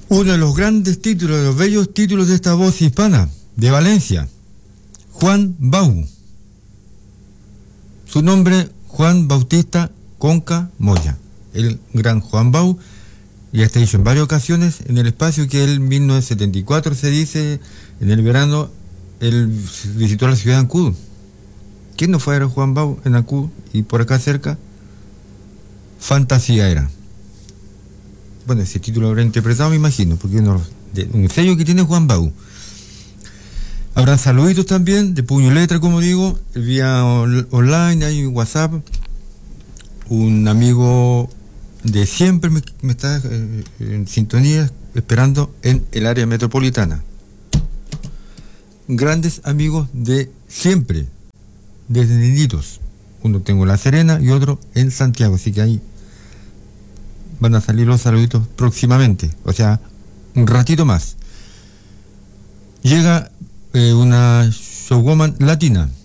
Uno de los grandes títulos, de los bellos títulos de esta voz hispana, de Valencia, Juan Bau. Su nombre, Juan Bautista Conca Moya. El gran Juan Bau, ya está dicho en varias ocasiones, en el espacio que él en 1974 se dice, en el verano, él visitó la ciudad de Ancud. ¿Quién no fue a Juan Bau en Ancud y por acá cerca? Fantasía era. Bueno, ese título lo habrá interpretado, me imagino, porque un sello que tiene Juan Bau. Habrán saluditos también, de puño y letra, como digo, vía online, hay WhatsApp. Un amigo de siempre me está en sintonía, esperando en el área metropolitana. Grandes amigos de siempre, desde niñitos. Uno tengo en La Serena y otro en Santiago, así que ahí van a salir los saluditos próximamente, o sea, un ratito más. Llega una showwoman latina,